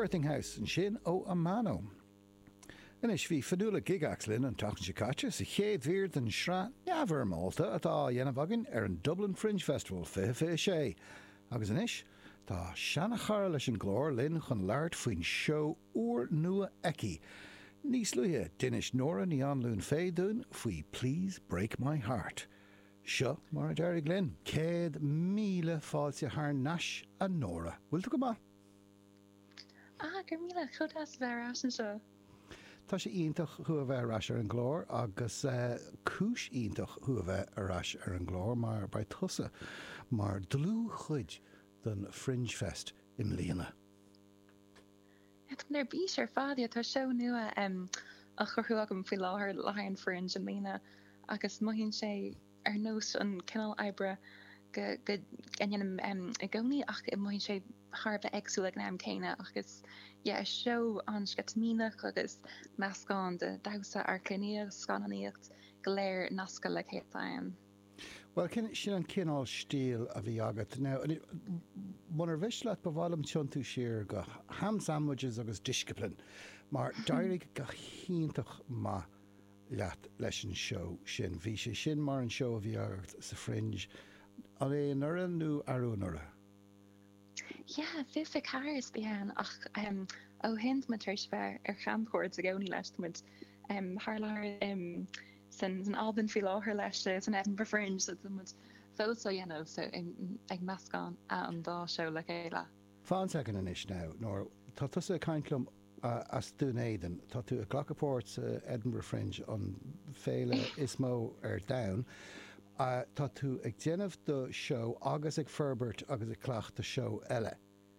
Worthinghouse and sin ó Amano. En is bhí fanúla gigaxlinn an tachan sicáte sa chéad bhír den sra neamhar Malta atá dhéanamh an Dublin Fringe Festival fé sé. Agus inis, tá seanna chara leis an glór linn chun leart faoin show uair nua eici. Níos luithe dinis Nora ní anlún féadún faoi Please Break My Heart. Seo mar Derry Glynn, 100,000 fáilte haar nas a Nora. Bhfuil tú go ma? Gur míle chudas bhearrás an seo. Tá sé iontach thu a bheith arás ar an glór agus cúis iontach thu a bheith arás ar an glór mar ba tusa mar dlú chuid den Fringe Fest im Líana. Nar bís ar fádia tá seo nua a churthú agam faoi láthair Lion Fringe in Líana agus maithíonn sé ar nós an Canal Ibra go gannn I gcónaí ach I maithíonn sé Harba agsúla an am céine agus seo an scatamínach agus meascán de dasa ar cliníoch scannaíocht go léir nasca le chétáin. Well, sin an cinál stíl a bhí agat. Now, munar bhis leat bhhailm tiontú siar go ham sandwiches agus disciplin, mar dairig go chiintach ma leat leis an show sin. Bhí sé sin mar an show a bhí agat sa Fringe. An é nura nó arú nura? Fi caris bían ach ó hint ma tuirs bheith ar chamchord a gcónaí leis muid Harlar san Albin fi láthair leis san Edinburgh Fringe so muid fótó dhéanamh so ag meascán an dá seo le chéile. Fáin second inis now, nor tá tusa caintlum as dúnéidan, tá tú a Glacaport sa Edinburgh Fringe an féile is mó ar down. Tá tú ag déanamh do show agus ag Ferbert agus ag clach do show eile.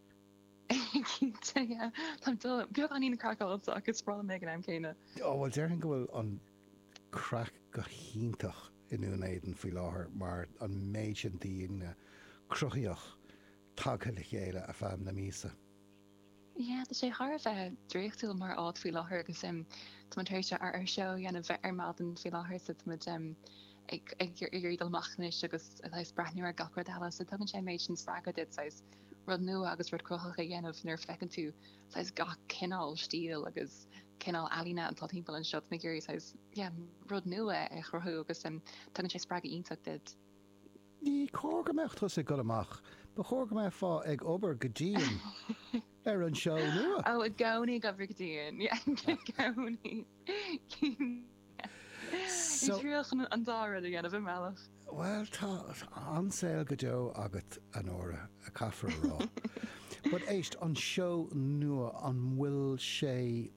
Beag an ína craáilta agus sprála mé an am céine. Bhfuil dearhan go bhfuil an crack go chiintach inú éidan faoi láthair mar an méid sin daon cruchaíoch tagtha le chéile a bheith na mísa. Tá sé thar bheith dréochtúil mar áit faoi láthair agus tuéis ar seo dhéanamh bheith ar mádan faoi láthair sa ag irídal machnis agus leis brethniú ar gachar dala so tugann sé méid sin spragadid sais rud nua agus rud cruchacha dhéanamh nuair fecinn tú sais gach cinál stíl agus cinál alína an tá timppla an seo na gurí sais rud nua ag chruthú agus tugann sé sprága ionach did. Ní cógamecht thosa go amach, ba chógameach fá ag obair go díon ar an seo nua. A gcónaí go bhar go díon, gcónaí. Is riochan an dára a dhéanamh meach. Well, tá ansail go deo agat an óra a caafar rá. But éist an seo nua an bhfuil sé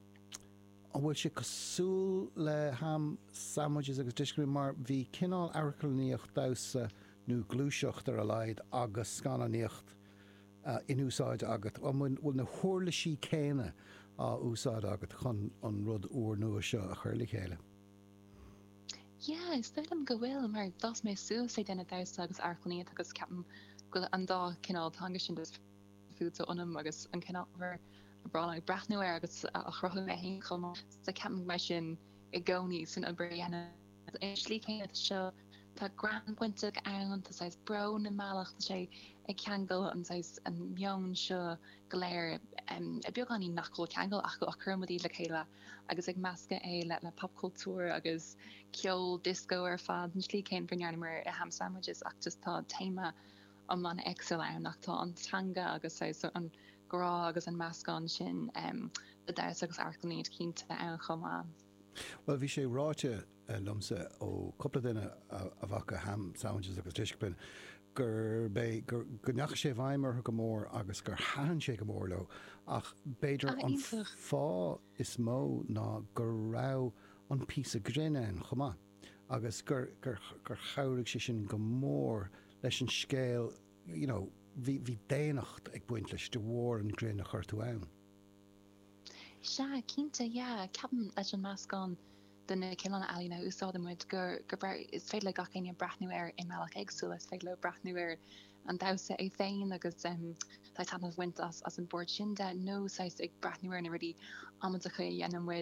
cosúil le ham sandwiches agus discrim mar bhí cinál airclaíocht dasa nó glúiseocht ar a leid agus scannaíocht in úsáid agat. Bhfuil na thuirla sí céine á úsáid agat chun an rud uair nua seo a chuirla chéile. Is am go bhfuil mar das mé sú sé denna dasa agus airclaíocht agus ceapan go an dá cinál tanga sin fúd onm agus an cinálhar bra brathnú agus a chrochu mé hén chum sa ceapan me sin I gcónaí san a breanna slí chéine seo tá gran pointach an tá sais bro na meach sé ag ceangal an meon seo go léir a beag aní nachil ceangal ach go a chumadí le chéile agus ag measca é le popcultúr agus ceol disco ar fad an slí céin breanimir a ham sandwiches ach just tá téma an man excel an nach tá antanga agus an grá agus an meascán sin de da agus airclaíad cínta an chomá. Well, bhí sé ráte lumsa ó coppla duine a bhacha ham sandwiches agus discipline gur neach sé bhaimar go mór agus gur haan sé go mór lo ach beidir an fá is mó ná gur rá an pí a grinne an chumá agus gur chairigh sé sin go mór leis an scéal hí déanacht ag buint leis de mhór an grinne chuirtú ann. Cínta ceapan leis an meascán duna cinan alína úsáid muid gur is féad le gachéine brathnú ar in meach agsúla is féad le brathnú ar an dasa é féin agus tá tanmh wint as an board sin de nó ag brathnú ar na rudí am chu dhéanam